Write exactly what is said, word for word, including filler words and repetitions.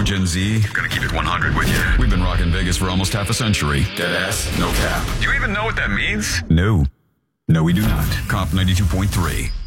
Yo, Gen Z, gonna keep it one hundred with you. We've been rocking Vegas for almost half a century. Deadass, no cap. Do you even know what that means? No. No, we do not. Cop ninety-two point three.